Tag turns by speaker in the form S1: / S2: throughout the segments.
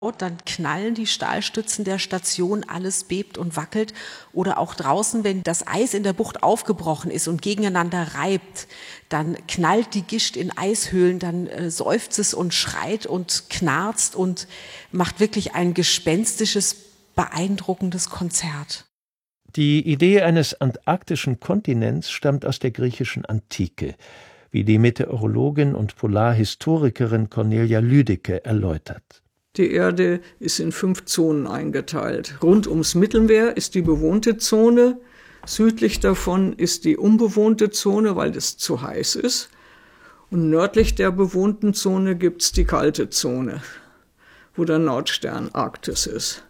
S1: Dann knallen die Stahlstützen der Station, alles bebt und wackelt. Oder auch draußen, wenn das Eis in der Bucht aufgebrochen ist und gegeneinander reibt, dann knallt die Gischt in Eishöhlen, dann seufzt es und schreit und knarzt und macht wirklich ein gespenstisches, beeindruckendes Konzert.
S2: Die Idee eines antarktischen Kontinents stammt aus der griechischen Antike, wie die Meteorologin und Polarhistorikerin Cornelia Lüdecke erläutert.
S3: Die Erde ist in 5 Zonen eingeteilt. Rund ums Mittelmeer ist die bewohnte Zone. Südlich davon ist die unbewohnte Zone, weil es zu heiß ist. Und nördlich der bewohnten Zone gibt es die kalte Zone, wo der Nordstern Arktis ist.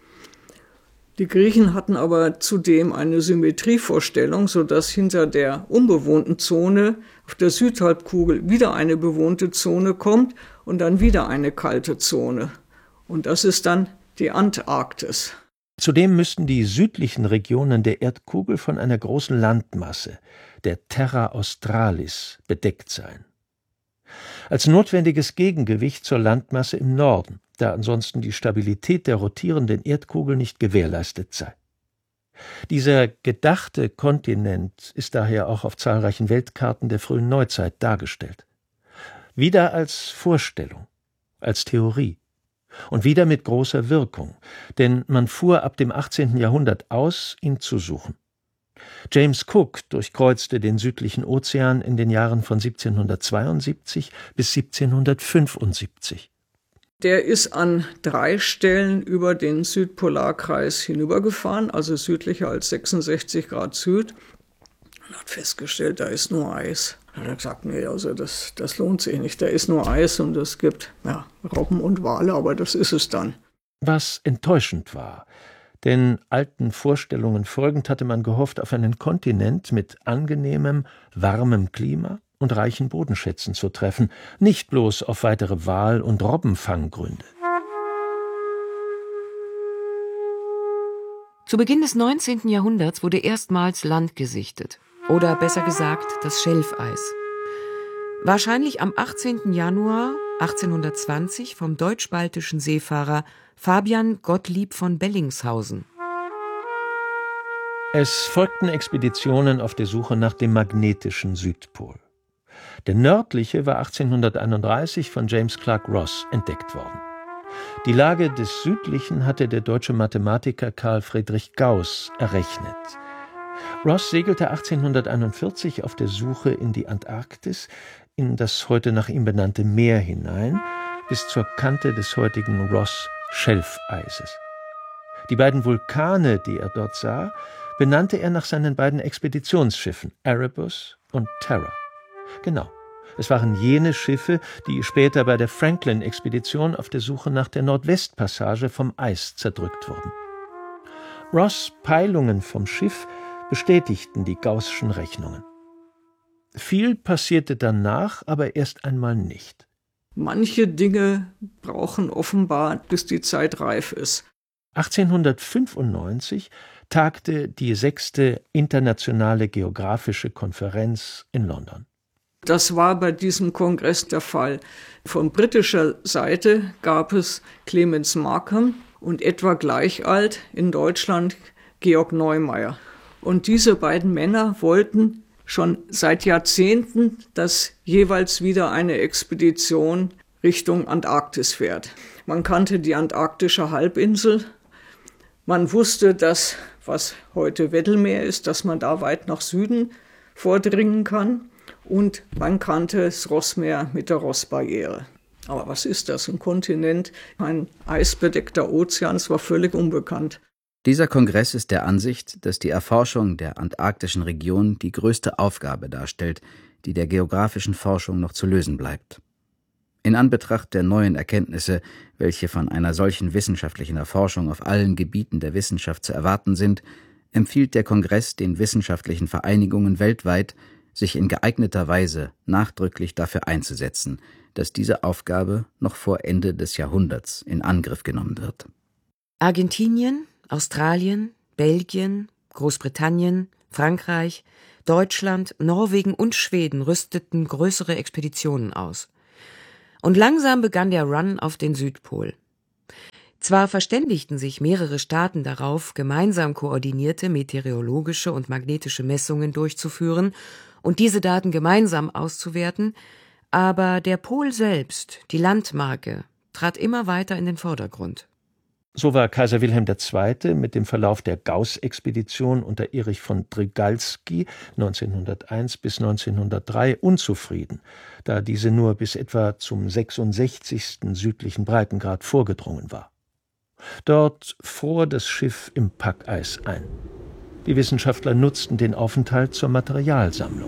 S3: Die Griechen hatten aber zudem eine Symmetrievorstellung, sodass hinter der unbewohnten Zone auf der Südhalbkugel wieder eine bewohnte Zone kommt und dann wieder eine kalte Zone. Und das ist dann die Antarktis.
S2: Zudem müssten die südlichen Regionen der Erdkugel von einer großen Landmasse, der Terra Australis, bedeckt sein. Als notwendiges Gegengewicht zur Landmasse im Norden, da ansonsten die Stabilität der rotierenden Erdkugel nicht gewährleistet sei. Dieser gedachte Kontinent ist daher auch auf zahlreichen Weltkarten der frühen Neuzeit dargestellt. Wieder als Vorstellung, als Theorie und wieder mit großer Wirkung, denn man fuhr ab dem 18. Jahrhundert aus, ihn zu suchen. James Cook durchkreuzte den südlichen Ozean in den Jahren von 1772 bis 1775.
S3: Der ist an 3 Stellen über den Südpolarkreis hinübergefahren, also südlicher als 66 Grad Süd, und hat festgestellt, da ist nur Eis. Da hat er gesagt, nee, also das lohnt sich nicht, da ist nur Eis und es gibt Robben und Wale, aber das ist es dann.
S2: Was enttäuschend war, denn alten Vorstellungen folgend hatte man gehofft auf einen Kontinent mit angenehmem, warmem Klima und reichen Bodenschätzen zu treffen, nicht bloß auf weitere Wal- und Robbenfanggründe.
S4: Zu Beginn des 19. Jahrhunderts wurde erstmals Land gesichtet. Oder besser gesagt, das Schelfeis. Wahrscheinlich am 18. Januar 1820 vom deutsch-baltischen Seefahrer Fabian Gottlieb von Bellingshausen.
S2: Es folgten Expeditionen auf der Suche nach dem magnetischen Südpol. Der nördliche war 1831 von James Clark Ross entdeckt worden. Die Lage des südlichen hatte der deutsche Mathematiker Carl Friedrich Gauß errechnet. Ross segelte 1841 auf der Suche in die Antarktis, in das heute nach ihm benannte Meer hinein, bis zur Kante des heutigen Ross-Schelfeises. Die beiden Vulkane, die er dort sah, benannte er nach seinen beiden Expeditionsschiffen Erebus und Terror. Genau, es waren jene Schiffe, die später bei der Franklin-Expedition auf der Suche nach der Nordwestpassage vom Eis zerdrückt wurden. Ross' Peilungen vom Schiff bestätigten die Gaußschen Rechnungen. Viel passierte danach aber erst einmal nicht.
S3: Manche Dinge brauchen offenbar, bis die Zeit reif ist.
S2: 1895 tagte die 6. Internationale Geographische Konferenz in London.
S3: Das war bei diesem Kongress der Fall. Von britischer Seite gab es Clemens Markham und etwa gleich alt in Deutschland Georg Neumeier. Und diese beiden Männer wollten schon seit Jahrzehnten, dass jeweils wieder eine Expedition Richtung Antarktis fährt. Man kannte die antarktische Halbinsel. Man wusste, dass, was heute Weddellmeer ist, dass man da weit nach Süden vordringen kann. Und man kannte das Rossmeer mit der Rossbarriere. Aber was ist das? Ein Kontinent, ein eisbedeckter Ozean, das war völlig unbekannt.
S5: Dieser Kongress ist der Ansicht, dass die Erforschung der antarktischen Region die größte Aufgabe darstellt, die der geografischen Forschung noch zu lösen bleibt. In Anbetracht der neuen Erkenntnisse, welche von einer solchen wissenschaftlichen Erforschung auf allen Gebieten der Wissenschaft zu erwarten sind, empfiehlt der Kongress den wissenschaftlichen Vereinigungen weltweit, sich in geeigneter Weise nachdrücklich dafür einzusetzen, dass diese Aufgabe noch vor Ende des Jahrhunderts in Angriff genommen wird.
S4: Argentinien, Australien, Belgien, Großbritannien, Frankreich, Deutschland, Norwegen und Schweden rüsteten größere Expeditionen aus. Und langsam begann der Run auf den Südpol. Zwar verständigten sich mehrere Staaten darauf, gemeinsam koordinierte meteorologische und magnetische Messungen durchzuführen und diese Daten gemeinsam auszuwerten, aber der Pol selbst, die Landmarke, trat immer weiter in den Vordergrund.
S2: So war Kaiser Wilhelm II. Mit dem Verlauf der Gauß-Expedition unter Erich von Drygalski 1901 bis 1903 unzufrieden, da diese nur bis etwa zum 66. südlichen Breitengrad vorgedrungen war. Dort fror das Schiff im Packeis ein. Die Wissenschaftler nutzten den Aufenthalt zur Materialsammlung.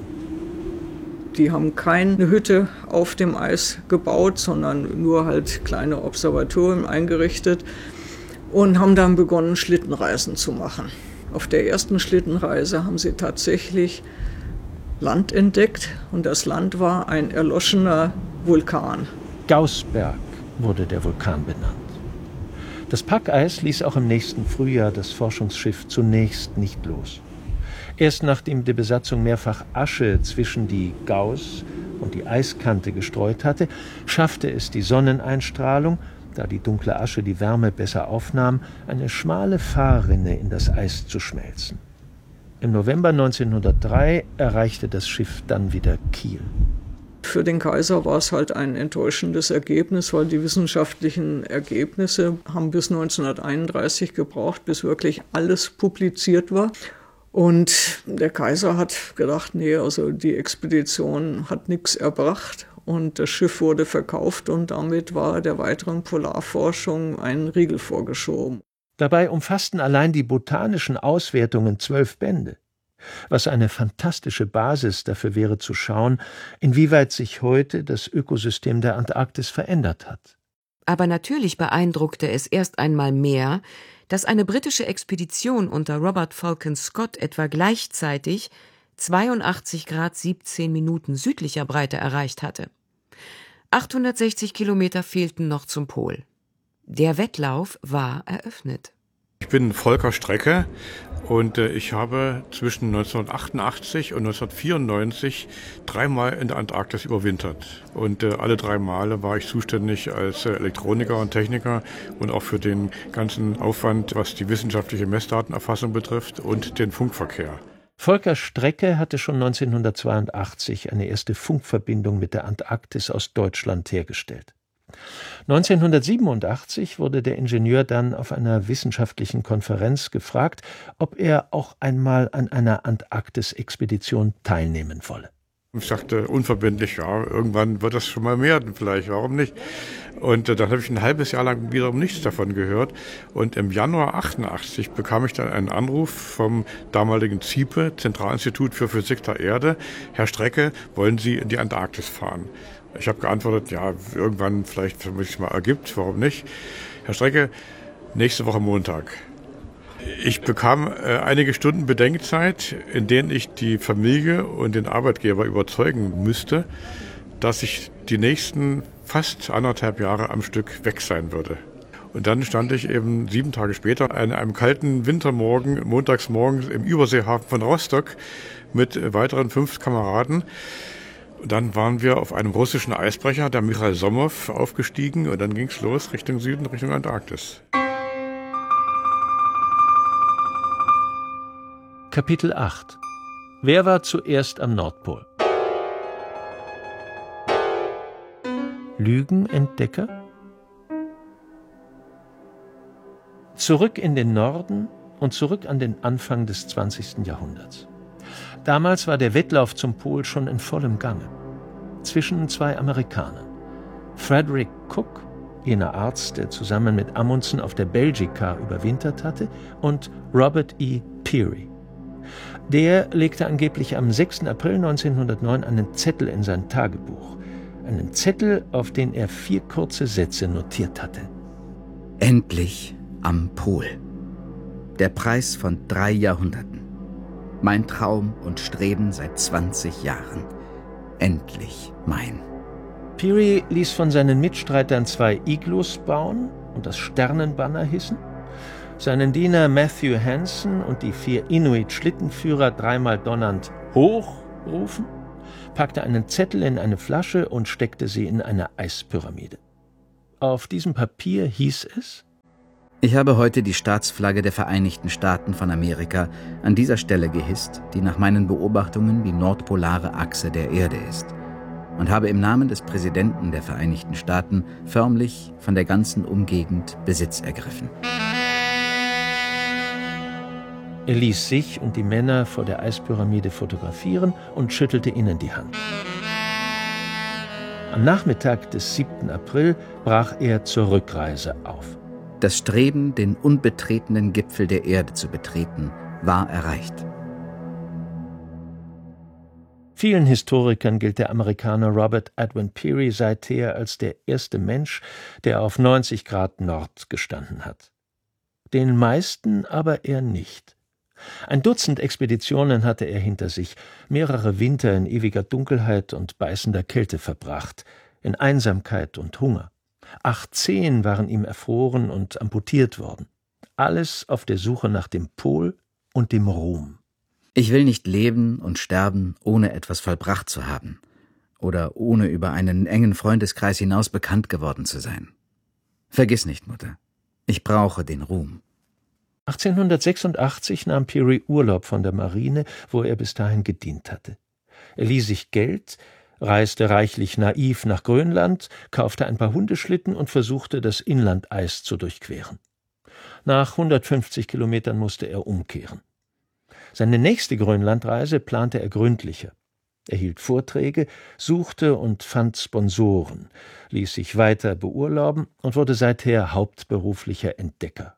S3: Die haben keine Hütte auf dem Eis gebaut, sondern nur halt kleine Observatorien eingerichtet und haben dann begonnen, Schlittenreisen zu machen. Auf der ersten Schlittenreise haben sie tatsächlich Land entdeckt und das Land war ein erloschener Vulkan.
S2: Gaußberg wurde der Vulkan benannt. Das Packeis ließ auch im nächsten Frühjahr das Forschungsschiff zunächst nicht los. Erst nachdem die Besatzung mehrfach Asche zwischen die Gauß und die Eiskante gestreut hatte, schaffte es die Sonneneinstrahlung, da die dunkle Asche die Wärme besser aufnahm, eine schmale Fahrrinne in das Eis zu schmelzen. Im November 1903 erreichte das Schiff dann wieder Kiel.
S3: Für den Kaiser war es halt ein enttäuschendes Ergebnis, weil die wissenschaftlichen Ergebnisse haben bis 1931 gebraucht, bis wirklich alles publiziert war. Und der Kaiser hat gedacht, nee, also die Expedition hat nichts erbracht und das Schiff wurde verkauft und damit war der weiteren Polarforschung ein Riegel vorgeschoben.
S2: Dabei umfassten allein die botanischen Auswertungen 12 Bände. Was eine fantastische Basis dafür wäre zu schauen, inwieweit sich heute das Ökosystem der Antarktis verändert hat.
S4: Aber natürlich beeindruckte es erst einmal mehr, dass eine britische Expedition unter Robert Falcon Scott etwa gleichzeitig 82 Grad 17 Minuten südlicher Breite erreicht hatte. 860 Kilometer fehlten noch zum Pol. Der Wettlauf war eröffnet.
S6: Ich bin Volker Strecke und ich habe zwischen 1988 und 1994 dreimal in der Antarktis überwintert. Und alle 3 Male war ich zuständig als Elektroniker und Techniker und auch für den ganzen Aufwand, was die wissenschaftliche Messdatenerfassung betrifft und den Funkverkehr.
S2: Volker Strecke hatte schon 1982 eine erste Funkverbindung mit der Antarktis aus Deutschland hergestellt. 1987 wurde der Ingenieur dann auf einer wissenschaftlichen Konferenz gefragt, ob er auch einmal an einer Antarktis-Expedition teilnehmen wolle.
S6: Ich sagte unverbindlich, ja, irgendwann wird das schon mal werden, vielleicht, warum nicht? Und dann habe ich ein halbes Jahr lang wiederum nichts davon gehört. Und im Januar 88 bekam ich dann einen Anruf vom damaligen ZIPE, Zentralinstitut für Physik der Erde. Herr Strecke, wollen Sie in die Antarktis fahren? Ich habe geantwortet, ja, irgendwann vielleicht, wenn es sich mal ergibt, warum nicht? Herr Strecke, nächste Woche Montag. Ich bekam einige Stunden Bedenkzeit, in denen ich die Familie und den Arbeitgeber überzeugen müsste, dass ich die nächsten fast 1,5 Jahre am Stück weg sein würde. Und dann stand ich eben 7 Tage später an einem kalten Wintermorgen, montags morgens im Überseehafen von Rostock mit weiteren 5 Kameraden. Und dann waren wir auf einem russischen Eisbrecher, der Michail Somow, aufgestiegen und dann ging es los Richtung Süden, Richtung Antarktis.
S2: Kapitel 8. Wer war zuerst am Nordpol? Lügenentdecker? Zurück in den Norden und zurück an den Anfang des 20. Jahrhunderts. Damals war der Wettlauf zum Pol schon in vollem Gange. Zwischen 2 Amerikanern. Frederick Cook, jener Arzt, der zusammen mit Amundsen auf der Belgica überwintert hatte, und Robert E. Peary. Der legte angeblich am 6. April 1909 einen Zettel in sein Tagebuch. Einen Zettel, auf den er 4 kurze Sätze notiert hatte.
S5: Endlich am Pol. Der Preis von 3 Jahrhunderten. Mein Traum und Streben seit 20 Jahren. Endlich mein.
S2: Peary ließ von seinen Mitstreitern 2 Iglus bauen und das Sternenbanner hissen, seinen Diener Matthew Hansen und die 4 Inuit-Schlittenführer dreimal donnernd hoch rufen, packte einen Zettel in eine Flasche und steckte sie in eine Eispyramide. Auf diesem Papier hieß es:
S5: Ich habe heute die Staatsflagge der Vereinigten Staaten von Amerika an dieser Stelle gehisst, die nach meinen Beobachtungen die nordpolare Achse der Erde ist, und habe im Namen des Präsidenten der Vereinigten Staaten förmlich von der ganzen Umgegend Besitz ergriffen.
S2: Er ließ sich und die Männer vor der Eispyramide fotografieren und schüttelte ihnen die Hand. Am Nachmittag des 7. April brach er zur Rückreise auf.
S5: Das Streben, den unbetretenen Gipfel der Erde zu betreten, war erreicht.
S2: Vielen Historikern gilt der Amerikaner Robert Edwin Peary seither als der erste Mensch, der auf 90 Grad Nord gestanden hat. Den meisten aber eher nicht. Ein Dutzend Expeditionen hatte er hinter sich, mehrere Winter in ewiger Dunkelheit und beißender Kälte verbracht, in Einsamkeit und Hunger. 8 Zehen waren ihm erfroren und amputiert worden. Alles auf der Suche nach dem Pol und dem Ruhm.
S5: Ich will nicht leben und sterben, ohne etwas vollbracht zu haben oder ohne über einen engen Freundeskreis hinaus bekannt geworden zu sein. Vergiss nicht, Mutter, ich brauche den Ruhm.
S2: 1886 nahm Peary Urlaub von der Marine, wo er bis dahin gedient hatte. Er lieh sich Geld, reiste reichlich naiv nach Grönland, kaufte ein paar Hundeschlitten und versuchte, das Inlandeis zu durchqueren. Nach 150 Kilometern musste er umkehren. Seine nächste Grönlandreise plante er gründlicher. Er hielt Vorträge, suchte und fand Sponsoren, ließ sich weiter beurlauben und wurde seither hauptberuflicher Entdecker.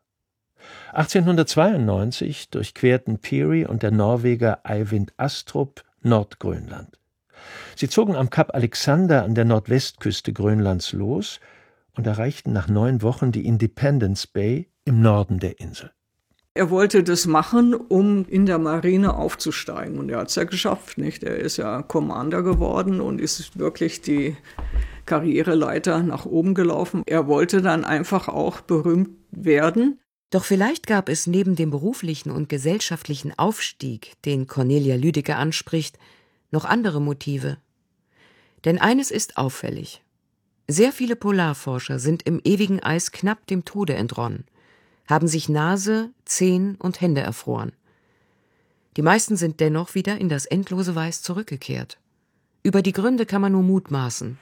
S2: 1892 durchquerten Peary und der Norweger Eyvind Astrup Nordgrönland. Sie zogen am Kap Alexander an der Nordwestküste Grönlands los und erreichten nach 9 Wochen die Independence Bay im Norden der Insel.
S3: Er wollte das machen, um in der Marine aufzusteigen. Und er hat es ja geschafft, nicht? Er ist ja Commander geworden und ist wirklich die Karriereleiter nach oben gelaufen. Er wollte dann einfach auch berühmt werden.
S4: Doch vielleicht gab es neben dem beruflichen und gesellschaftlichen Aufstieg, den Cornelia Lüdecke anspricht, noch andere Motive. Denn eines ist auffällig. Sehr viele Polarforscher sind im ewigen Eis knapp dem Tode entronnen, haben sich Nase, Zehen und Hände erfroren. Die meisten sind dennoch wieder in das endlose Weiß zurückgekehrt. Über die Gründe kann man nur mutmaßen.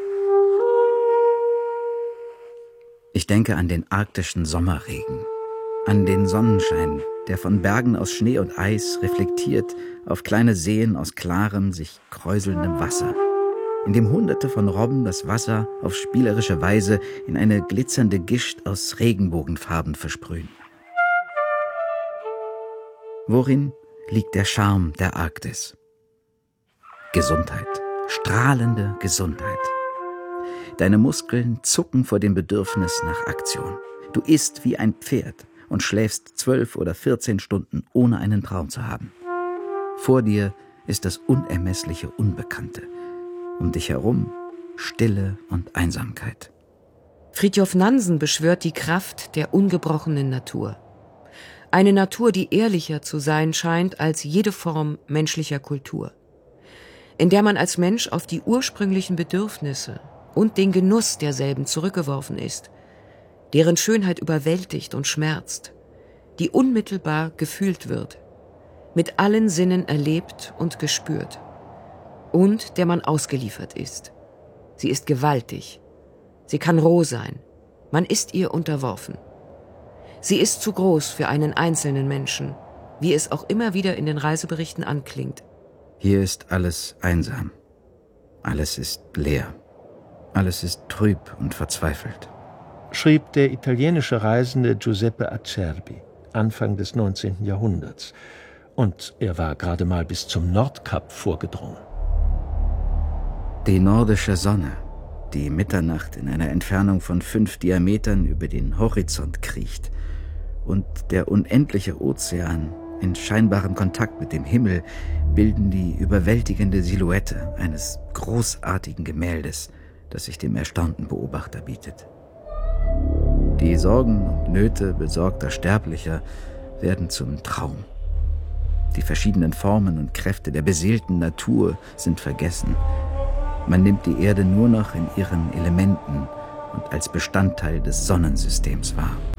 S5: Ich denke an den arktischen Sommerregen, an den Sonnenschein, der von Bergen aus Schnee und Eis reflektiert auf kleine Seen aus klarem, sich kräuselndem Wasser, in dem Hunderte von Robben das Wasser auf spielerische Weise in eine glitzernde Gischt aus Regenbogenfarben versprühen. Worin liegt der Charme der Arktis? Gesundheit, strahlende Gesundheit. Deine Muskeln zucken vor dem Bedürfnis nach Aktion. Du isst wie ein Pferd und schläfst 12 oder 14 Stunden, ohne einen Traum zu haben. Vor dir ist das unermessliche Unbekannte. Um dich herum Stille und Einsamkeit.
S4: Fridtjof Nansen beschwört die Kraft der ungebrochenen Natur. Eine Natur, die ehrlicher zu sein scheint als jede Form menschlicher Kultur. In der man als Mensch auf die ursprünglichen Bedürfnisse und den Genuss derselben zurückgeworfen ist, deren Schönheit überwältigt und schmerzt, die unmittelbar gefühlt wird, mit allen Sinnen erlebt und gespürt, und der man ausgeliefert ist. Sie ist gewaltig, sie kann roh sein, man ist ihr unterworfen. Sie ist zu groß für einen einzelnen Menschen, wie es auch immer wieder in den Reiseberichten anklingt.
S5: Hier ist alles einsam, alles ist leer, alles ist trüb und verzweifelt,
S2: schrieb der italienische Reisende Giuseppe Acerbi Anfang des 19. Jahrhunderts. Und er war gerade mal bis zum Nordkap vorgedrungen.
S5: Die nordische Sonne, die Mitternacht in einer Entfernung von 5 Diametern über den Horizont kriecht, und der unendliche Ozean in scheinbarem Kontakt mit dem Himmel bilden die überwältigende Silhouette eines großartigen Gemäldes, das sich dem erstaunten Beobachter bietet. Die Sorgen und Nöte besorgter Sterblicher werden zum Traum. Die verschiedenen Formen und Kräfte der beseelten Natur sind vergessen. Man nimmt die Erde nur noch in ihren Elementen und als Bestandteil des Sonnensystems wahr.